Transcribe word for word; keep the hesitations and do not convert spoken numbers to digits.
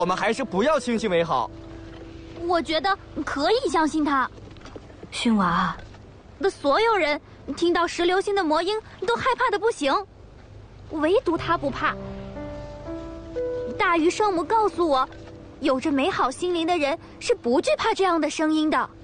我们还是不要轻信为好。 我觉得可以相信他。 勋娃， 的所有人听到石流星的魔音都害怕的不行，唯独他不怕。大鱼圣母告诉我，有着美好心灵的人是不惧怕这样的声音的。